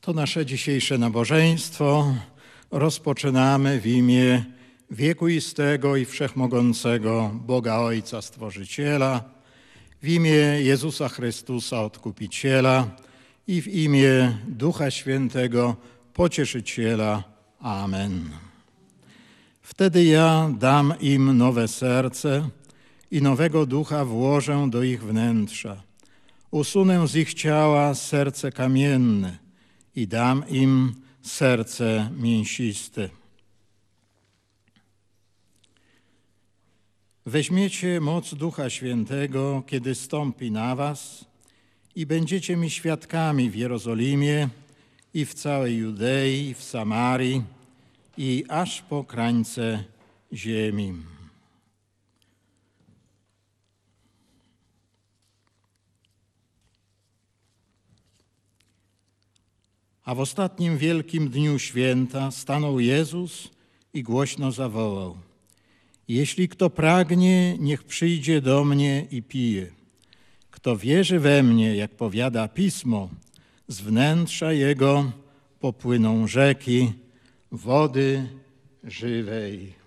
To nasze dzisiejsze nabożeństwo rozpoczynamy w imię wiekuistego i wszechmogącego Boga Ojca Stworzyciela, w imię Jezusa Chrystusa Odkupiciela i w imię Ducha Świętego Pocieszyciela. Amen. Wtedy ja dam im nowe serce i nowego ducha włożę do ich wnętrza. Usunę z ich ciała serce kamienne i dam im serce mięsiste. Weźmiecie moc Ducha Świętego, kiedy stąpi na was i będziecie mi świadkami w Jerozolimie i w całej Judei, i w Samarii i aż po krańce ziemi. A w ostatnim wielkim dniu święta stanął Jezus i głośno zawołał: jeśli kto pragnie, niech przyjdzie do mnie i pije. Kto wierzy we mnie, jak powiada Pismo, z wnętrza jego popłyną rzeki wody żywej.